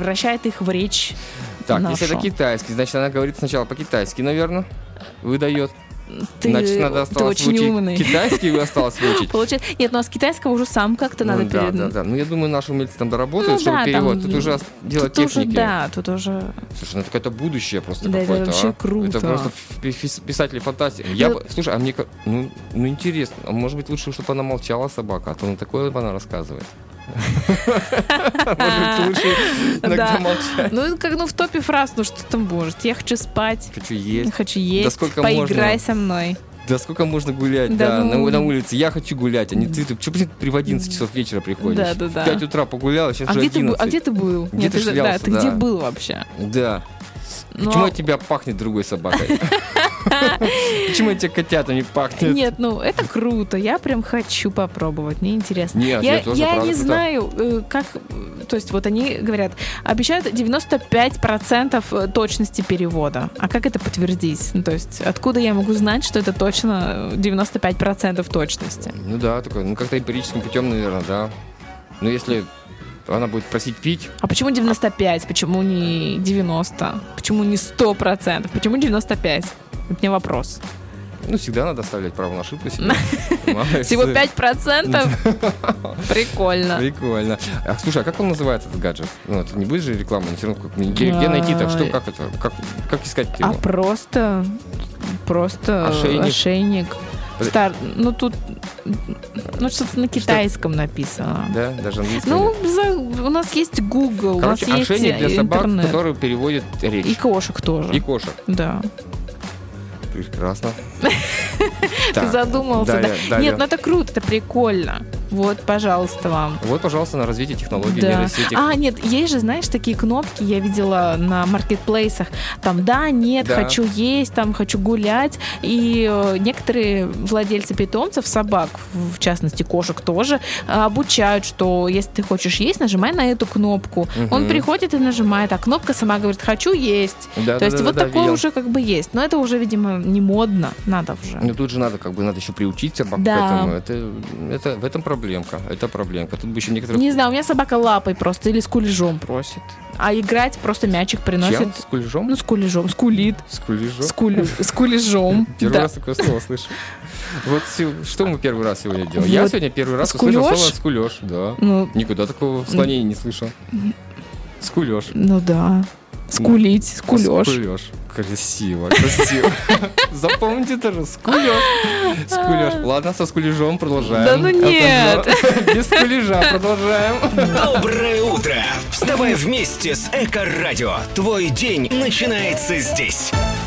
превращает их в речь Так, нашу. если это китайский, значит, она говорит сначала по-китайски, наверное, выдает. Ты Значит, надо осталось очень выучить умный. китайский, осталось выучить. Получается, нет, ну а с китайского уже сам как-то надо Да. Ну, я думаю, наши умельцы там доработают, Ну, чтобы да, перевод. там Тут уже дело тут уже, техники. да, тут уже... Слушай, ну это какое-то будущее просто Да, это какое-то. вообще круто. Это просто писатели фантастики. Слушай, а мне ну интересно, а может быть лучше, чтобы она молчала, собака, а то ну такое она рассказывает. Может быть, лучше иногда молчать. Ну, в топе фраз, ну что там может? Я хочу спать, Хочу есть. хочу есть, Да сколько поиграй можно? со мной. Да сколько можно гулять, Да, да, ну... на улице. Я хочу гулять, а не ты. Ты в 11 часов вечера приходишь. Да. В 5 утра погуляла, сейчас А уже где 11. ты был? Где ты шлялся, ты да. где был вообще? Да. Но- Почему от тебя пахнет другой собакой? Почему от тебя котятами пахнет? Нет, ну это круто. Я прям хочу попробовать. Мне интересно. Нет, я тоже, я правда, не круто. знаю, как. То есть, вот они говорят, обещают 95% точности перевода. А как это подтвердить? Ну, то есть, откуда я могу знать, что это точно 95% точности? Ну да, такой, ну как-то эмпирическим путем, наверное, да. Ну если она будет просить пить, А почему 95? Почему не 90? Почему не 100%? Почему 95? Это мне вопрос. ну всегда надо оставлять право на ошибку себе. Мало Всего ли. 5%? Прикольно. Прикольно. А, слушай, а как он называется, этот гаджет? Ну, это не будет же реклама, все равно где найти-то? Что, как это? Как искать А его? просто ошейник. Ну тут что-то на китайском написано. Да, даже английский. Ну, у нас есть Google, короче, у нас есть ошейник для собак, интернет. который переводит речь. И кошек тоже. И кошек. Да. Прекрасно. Ты задумался, да? Далее. Нет, ну это круто, это прикольно. Вот, пожалуйста, вам. Вот, пожалуйста, на развитие технологий Да. нейросети. А, нет, есть же, знаешь, такие кнопки, я видела на маркетплейсах, там, да, нет, Да. хочу есть, там, хочу гулять, и некоторые владельцы питомцев, собак, в частности, кошек тоже, обучают, что если ты хочешь есть, нажимай на эту кнопку. Он приходит и нажимает, а кнопка сама говорит, хочу есть. Да, То есть вот такое видел. уже как бы есть, но это уже, видимо, не модно, надо уже. Ну тут же надо еще приучить собаку Да. к этому. Это в этом проблемка. Это проблемка. Тут бы еще некоторые... Не знаю, у меня собака лапой просто или скулежом просит. А играть просто мячик приносит. Чем? С кулежом? Ну, скулежом. Скулит. С кулежом? Скулежом. Первый Да. раз такое слово слышу. Вот что мы первый раз сегодня делаем? Вот. Я сегодня первый раз Скулёж? услышал слово «скулёж». Да. Ну, Никуда такого склонения не слышал. Скулёж. ну да. Скулить, скулёж. Скулёж. Красиво. Запомните тоже. Скулёж. Ладно, со скулежом продолжаем. Да ну нет. Без скулежа продолжаем. Доброе утро! Вставай вместе с Эко-радио. Твой день начинается здесь.